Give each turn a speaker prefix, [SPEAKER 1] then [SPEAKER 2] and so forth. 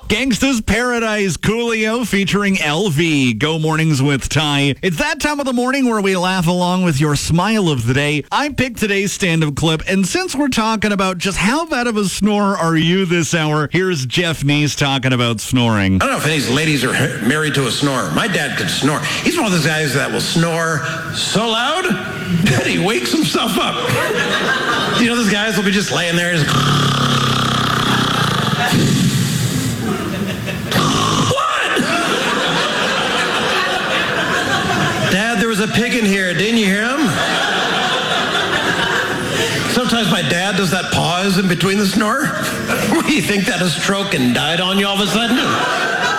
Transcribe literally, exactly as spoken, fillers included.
[SPEAKER 1] Gangsta's Paradise, Coolio featuring L V. Go Mornings with Ty. It's that time of the morning where we laugh along with your smile of the day. I picked today's stand-up clip, and since we're talking about just how bad of a snorer are you this hour, here's Jeff Neese talking about snoring.
[SPEAKER 2] I don't know if any of these ladies are married to a snorer. My dad could snore. He's one of those guys that will snore so loud that he wakes himself up. You know, those guys will be just laying there. Just... What? Dad, there was a pig in here. Didn't you hear him? Sometimes my dad does that pause in between the snore. You think that a stroke and died on you all of a sudden?